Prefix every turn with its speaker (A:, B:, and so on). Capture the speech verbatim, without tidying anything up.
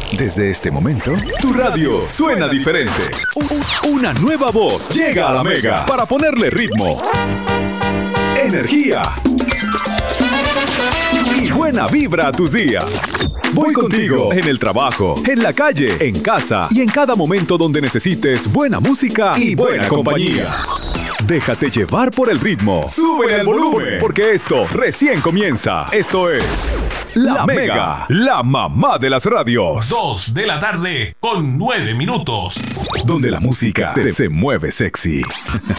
A: Desde este momento, tu radio suena diferente. Una nueva voz llega a la Mega para ponerle ritmo, energía y buena vibra a tus días. Voy contigo en el trabajo, en la calle, en casa y en cada momento donde necesites buena música y buena compañía. Déjate llevar por el ritmo. Súbele al volumen, porque esto recién comienza. Esto es La Mega, la mamá de las radios.
B: Dos de la tarde con nueve minutos.
A: Donde la música se mueve sexy.